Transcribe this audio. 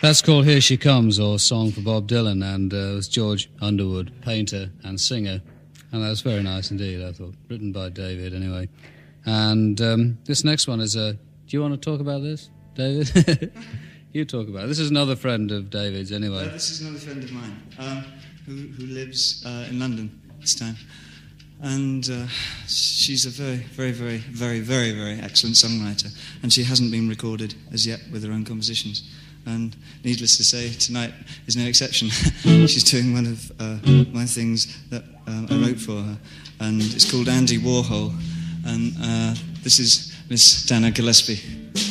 That's called Here She Comes, or Song for Bob Dylan, and it was George Underwood, painter and singer. And that was very nice indeed, I thought. Written by David, anyway. And this next one is a... Do you want to talk about this, David? You talk about it. This is another friend of David's, anyway. This is another friend of mine who lives in London this time. And she's a very, very, very, very, very, very excellent songwriter. And she hasn't been recorded as yet with her own compositions. And needless to say, tonight is no exception. She's doing one of my things that I wrote for her. And it's called Andy Warhol. And this is Miss Dana Gillespie.